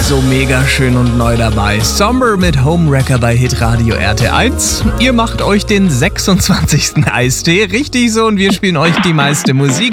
So mega schön und neu dabei. Somber mit Homewrecker bei Hitradio RT1. Ihr macht euch den 26. Eistee. Richtig so, und wir spielen euch die meiste Musik.